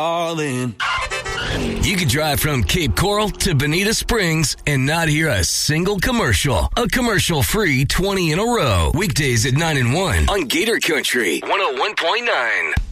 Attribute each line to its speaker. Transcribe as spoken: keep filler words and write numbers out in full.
Speaker 1: All in.
Speaker 2: You could drive from Cape Coral to Bonita Springs and not hear a single commercial. A commercial-free twenty in a row. Weekdays at nine and one on Gator Country one oh one point nine.